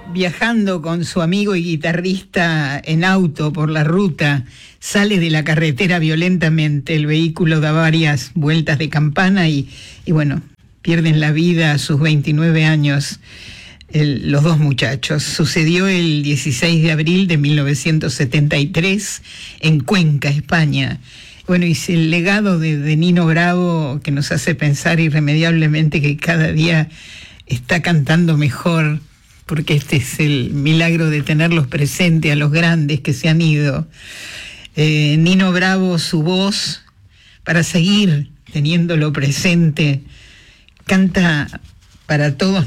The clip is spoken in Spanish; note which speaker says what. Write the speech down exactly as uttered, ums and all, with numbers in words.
Speaker 1: Viajando con su amigo y guitarrista en auto por la ruta, sale de la carretera violentamente. El vehículo da varias vueltas de campana y, y bueno, pierden la vida a sus veintinueve años el, los dos muchachos. Sucedió el dieciséis de abril de mil novecientos setenta y tres en Cuenca, España. Bueno, y es el legado de, de Nino Bravo que nos hace pensar irremediablemente que cada día está cantando mejor, porque este es el milagro de tenerlos presentes a los grandes que se han ido. Eh, Nino Bravo, su voz, para seguir teniéndolo presente, canta para todos